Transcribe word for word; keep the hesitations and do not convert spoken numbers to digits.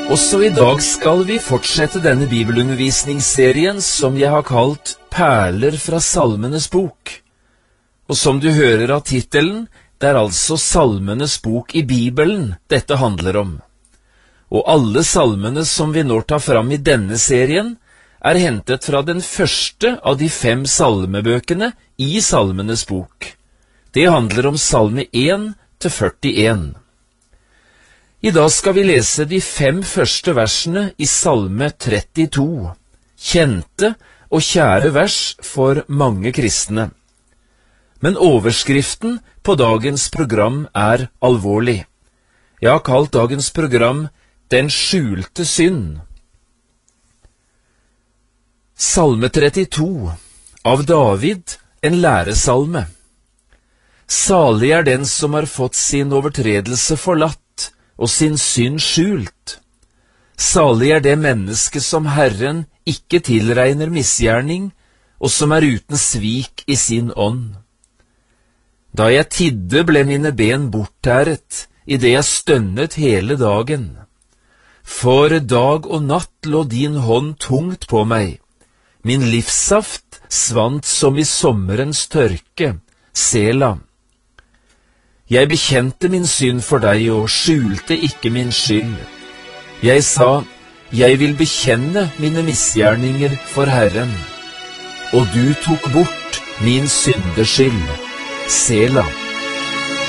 Også i dag skal vi fortsette denne bibelundervisningsserien som jeg har kalt Perler fra Salmenes bok. Og som du hører av titelen, det er altså Salmenes bok i Bibelen dette handler om. Og alle salmene som vi nå tar fram i denne serien, er hentet fra den første av de fem salmebøkene i Salmenes bok. Det handler om salme én til førtien. I dag skal vi lese de fem første versene i salme trettito, kjente og kjære vers for mange kristne. Men overskriften på dagens program er alvorlig. Jeg har kalt dagens program Den skjulte synd. Salme trettito, av David, en læresalme. Salig er den som har fått sin overtredelse forlatt, og sin synd skjult. Salig er det menneske som Herren ikke tilregner misgjerning, og som er uten svik i sin ånd. Da jeg tidde ble mine ben borttæret, i det jeg stønnet hele dagen. For dag og natt lå din hånd tungt på meg. Min livssaft svant som i sommerens tørke, Sela. Jeg bekjente min synd for deg og skjulte ikke min skyld. Jeg sa, jeg vil bekjenne mine misgjerninger for Herren, og du tok bort min syndeskyld, Sela.